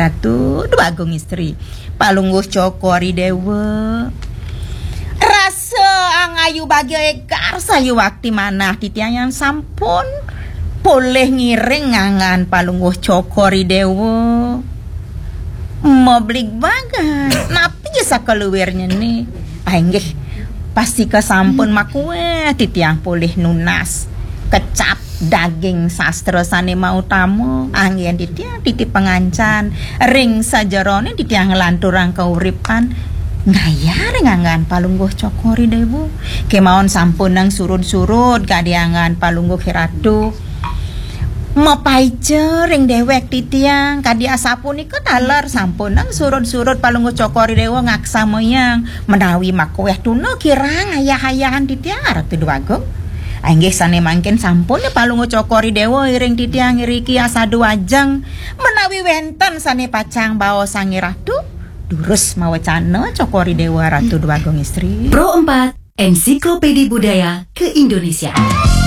Ratu Dwagung istri palungguh cokori dewa rasa angayu bagi ekar sayu waktu mana titiang yang sampun boleh ngiring ngangan palungguh cokori dewa mau beli bagan napi jasa keluarnya nih anggih pasti kesampun makwe titiang boleh nunas kecap daging sastra sane mau tamu angin titiang titip pengancan ring sajarone titiang ngelanturang keuripan ngayar ngangan palungguh cokori dewu kemauan sampun nang surut-surut kadiangan palungguh hiratu mau paice ring dewek titiang kadi asapun iku taler sampun nang surut-surut palungguh cokori dewu ngaksa moyang menawi makweh tuna kirang ayah-ayahan titiang Ratu Dwagung anggih sane mangken sampun palungguh cokori dewa iring titiang iriki asadu ajeng menawi wenten sane pacang bawa sangi ratu durus mawacana cokori dewa Ratu Dwagung istri Pro 4 Ensiklopedia Budaya Keindonesiaan.